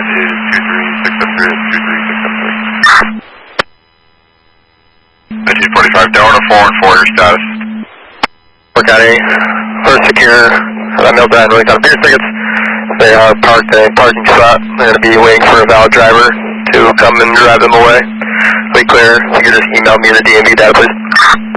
is 23673. 1945, Delta 414, your status. We're County, we're secure. Milton, really got beer tickets. They are parked in a parking spot. They're going to be waiting for a valid driver to come and drive them away. We clear. You can just email me the DMV data, please.